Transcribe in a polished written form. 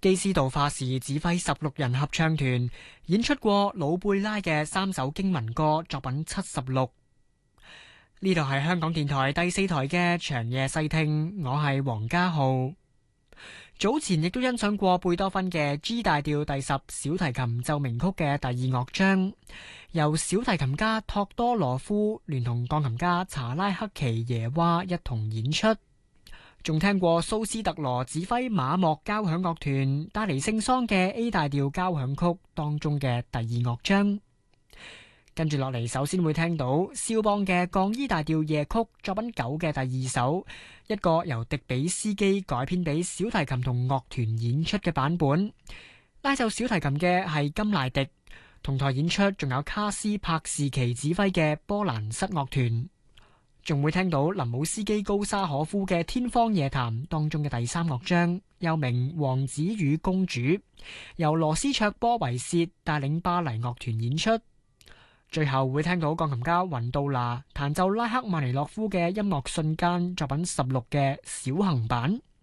基斯道化士指揮16人合唱團演出過魯貝拉嘅3首經文歌作品76。呢度係香港電台第4台嘅長夜細聽，我係黃家浩。早前亦都欣賞過貝多芬嘅 G 大調第10小提琴奏鳴曲嘅第2樂章，由小提琴家托多羅夫聯同鋼琴家查拉克奇耶娃一同演出。仲聽過蘇斯特羅指揮馬莫交響樂團帶嚟聖桑嘅 A 大調交響曲當中嘅第2樂章。跟住落嚟，首先會聽到肖邦嘅降 E 大調夜曲作品9嘅第2首，一個由迪比斯基改編俾小提琴同樂團演出嘅版本。拉奏小提琴嘅係金賴迪，同台演出仲有卡斯柏士奇指揮嘅波蘭室樂團。仲會聽到林姆斯基高沙可夫嘅天方夜譚當中嘅第3樂章，又名王子與公主，由羅斯卓波維切帶領巴黎樂團演出。最後會聽到鋼琴家雲杜拿彈奏拉克曼尼諾夫嘅音樂瞬間作品16嘅小行版。